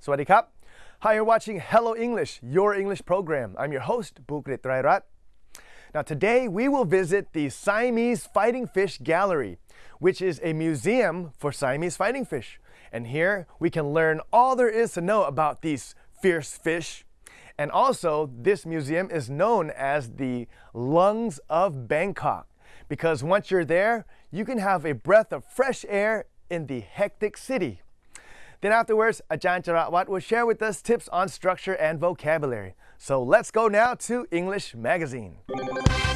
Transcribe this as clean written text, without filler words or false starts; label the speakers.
Speaker 1: Sawasdee krap. Hi, you're watching Hello English, your English program. I'm your host, Bukrit Rairat. Now today we will visit the Siamese Fighting Fish Gallery, which is a museum for Siamese fighting fish. And here we can learn all there is to know about these fierce fish. And also, this museum is known as the Lungs of Bangkok, because once you're there, you can have a breath of fresh air in the hectic city. Then afterwards, Ajahn Charawat will share with us tips on structure and vocabulary. So let's go now to English Magazine.